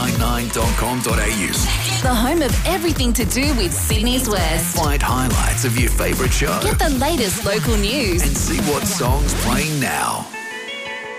radio999.com.au. The home of everything to do with Sydney's West. Find highlights of your favourite show Get the latest local news. and see what song's playing now.